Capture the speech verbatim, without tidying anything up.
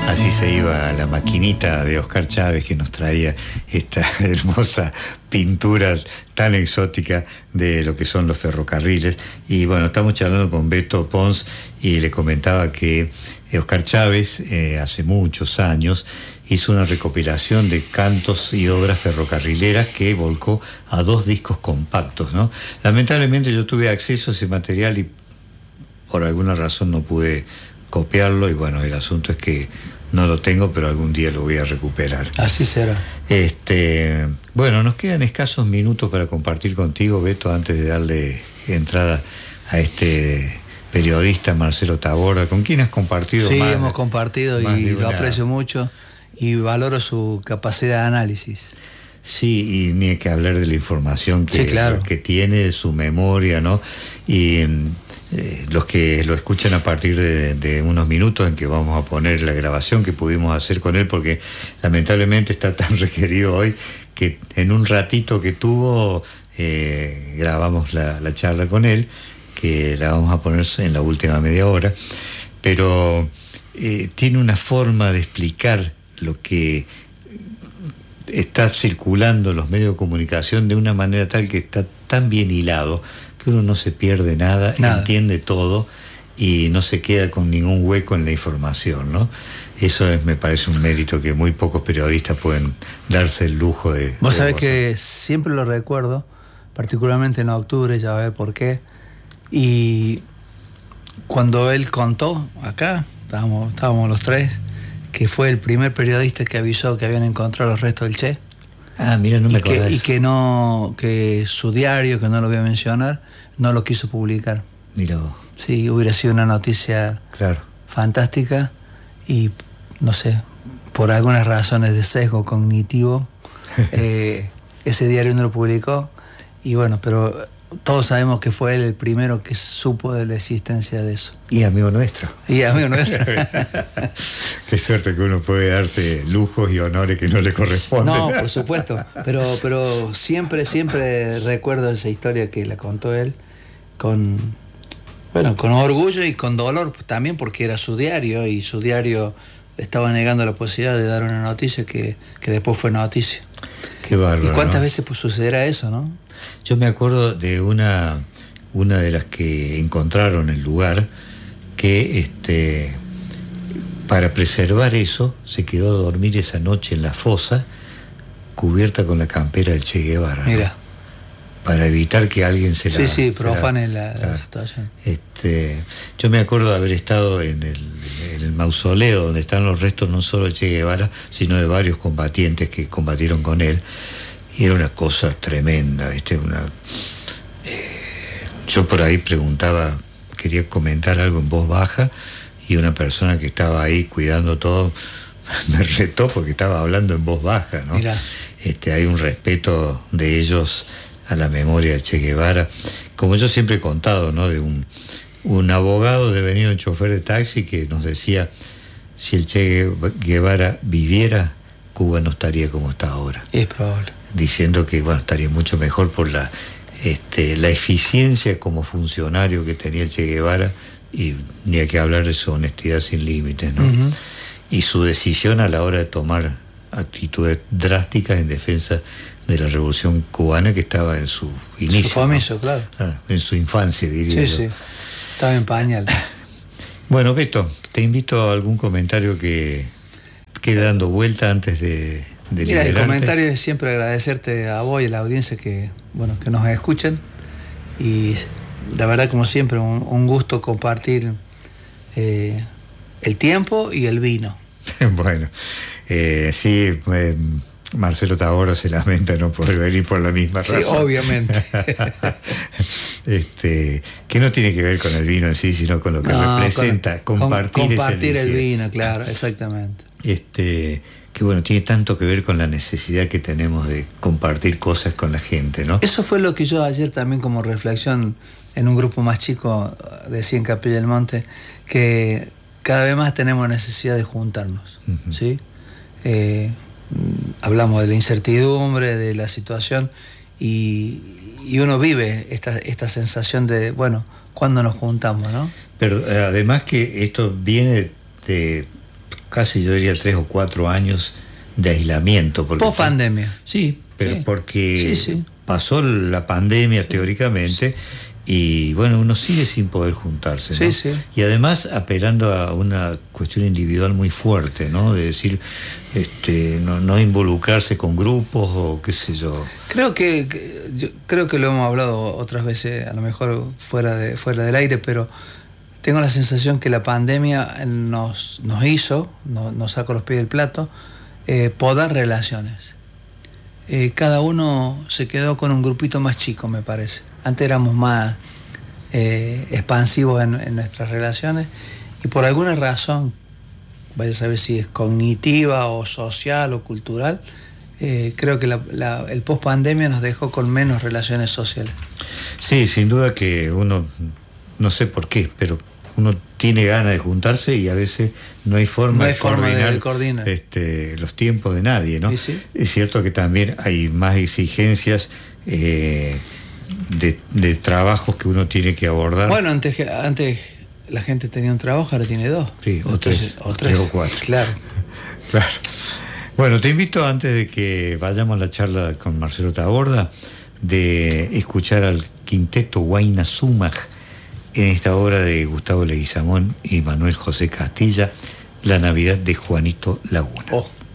Así se iba la maquinita de Oscar Chávez, que nos traía esta hermosa pintura tan exótica de lo que son los ferrocarriles. Y bueno, estamos charlando con Beto Pons y le comentaba que Oscar Chávez eh, hace muchos años hizo una recopilación de cantos y obras ferrocarrileras que volcó a dos discos compactos, ¿no? Lamentablemente yo tuve acceso a ese material y por alguna razón no pude copiarlo, y bueno, el asunto es que no lo tengo, pero algún día lo voy a recuperar. Así será. Este, bueno, nos quedan escasos minutos para compartir contigo, Beto, antes de darle entrada a este periodista Marcelo Taborda, con quien has compartido. Sí, más, hemos compartido y lo una... aprecio mucho y valoro su capacidad de análisis. Sí, y ni hay que hablar de la información que, sí, claro. que tiene, de su memoria, ¿no? Y eh, los que lo escuchan a partir de, de unos minutos en que vamos a poner la grabación que pudimos hacer con él, porque lamentablemente está tan requerido hoy que en un ratito que tuvo eh, grabamos la, la charla con él, que la vamos a poner en la última media hora, pero eh, tiene una forma de explicar lo que está circulando en los medios de comunicación de una manera tal que está tan bien hilado que uno no se pierde nada, nada, entiende todo y no se queda con ningún hueco en la información, ¿no? Eso es, me parece un mérito que muy pocos periodistas pueden darse el lujo de... Vos de sabés gozar. Que siempre lo recuerdo, particularmente en octubre, ya ve por qué, y cuando él contó acá, estábamos, estábamos los tres, que fue el primer periodista que avisó que habían encontrado los restos del Che. Ah, mira, no me y que, acordás. y que no, que su diario, que no lo voy a mencionar, no lo quiso publicar. Mira vos. Sí, hubiera sido una noticia claro. fantástica y, no sé, por algunas razones de sesgo cognitivo, eh, ese diario no lo publicó. Y bueno, pero todos sabemos que fue él el primero que supo de la existencia de eso. Y amigo nuestro. Y amigo nuestro. Qué suerte que uno puede darse lujos y honores que no le corresponden. No, por supuesto. Pero, pero siempre, siempre recuerdo esa historia que la contó él con, bueno, con orgullo y con dolor también, porque era su diario y su diario estaba negando la posibilidad de dar una noticia que, que después fue noticia. Qué bárbaro. ¿Y cuántas ¿no? veces pues, sucederá eso, no? Yo me acuerdo de una, una de las que encontraron el lugar, que este, para preservar eso se quedó a dormir esa noche en la fosa, cubierta con la campera del Che Guevara. Mira. ¿no? Para evitar que alguien se la... Sí, sí, se profane la, la, la, la situación. Este, yo me acuerdo de haber estado en el, en el mausoleo donde están los restos no solo del Che Guevara, sino de varios combatientes que combatieron con él. Y era una cosa tremenda, ¿viste? Una, eh, yo por ahí preguntaba, quería comentar algo en voz baja, y una persona que estaba ahí cuidando todo me retó porque estaba hablando en voz baja, ¿no? Mirá. Este, hay un respeto de ellos a la memoria de Che Guevara. Como yo siempre he contado, ¿no? De un, un abogado devenido en chofer de taxi que nos decía, si el Che Guevara viviera, Cuba no estaría como está ahora. Es probable. Diciendo que bueno, estaría mucho mejor por la, este, la eficiencia como funcionario que tenía el Che Guevara, y ni hay que hablar de su honestidad sin límites, ¿no? Uh-huh. Y su decisión a la hora de tomar actitudes drásticas en defensa de la revolución cubana, que estaba en su inicio. Su comienzo, ¿no? Claro. Ah, en su infancia, diría sí, yo. Sí, sí. Estaba en pañal. Bueno, Beto, te invito a algún comentario que quede dando vuelta antes de... de Mira, liberarte. el comentario es siempre agradecerte a vos y a la audiencia que, bueno, que nos escuchan, y la verdad, como siempre, un, un gusto compartir eh, el tiempo y el vino. Bueno, eh, sí, eh, Marcelo Taborda se lamenta no poder venir por la misma razón. Sí, obviamente. este, que no tiene que ver con el vino en sí, sino con lo que no, representa con, compartir, con, compartir ese el vino, claro, exactamente. Este, que bueno, tiene tanto que ver con la necesidad que tenemos de compartir cosas con la gente, ¿no? Eso fue lo que yo ayer también como reflexión en un grupo más chico decía en Capilla del Monte, que cada vez más tenemos necesidad de juntarnos, uh-huh. ¿sí? Eh, hablamos de la incertidumbre, de la situación, y, y uno vive esta, esta sensación de, bueno, ¿cuándo nos juntamos, no? Pero además que esto viene de casi yo diría tres o cuatro años de aislamiento. Post pandemia. Sí, pero sí. porque sí, sí. pasó la pandemia teóricamente y bueno, uno sigue sin poder juntarse, ¿no? Sí, sí. Y además apelando a una cuestión individual muy fuerte, ¿no? De decir, este, no, no involucrarse con grupos o qué sé yo. Creo que, que yo creo que lo hemos hablado otras veces, a lo mejor fuera de fuera del aire, pero tengo la sensación que la pandemia nos, nos hizo, nos, nos sacó los pies del plato, eh, podar relaciones. Eh, cada uno se quedó con un grupito más chico, me parece. Antes éramos más eh, expansivos en, en nuestras relaciones y por alguna razón, vaya a saber si es cognitiva o social o cultural, eh, creo que la, la, el post-pandemia nos dejó con menos relaciones sociales. Sí, sin duda que uno, no sé por qué, pero uno tiene ganas de juntarse y a veces no hay forma, no hay de, forma coordinar, de coordinar este, los tiempos de nadie, ¿no? ¿Sí? Es cierto que también hay más exigencias eh, de, de trabajos que uno tiene que abordar. Bueno, antes, antes la gente tenía un trabajo, ahora tiene dos. Sí, o, Entonces, tres, o tres. tres o cuatro. Claro. Claro. Bueno, te invito, antes de que vayamos a la charla con Marcelo Taborda, de escuchar al quinteto Huayna Sumaj en esta obra de Gustavo Leguizamón y Manuel José Castilla, La Navidad de Juanito Laguna. Oh.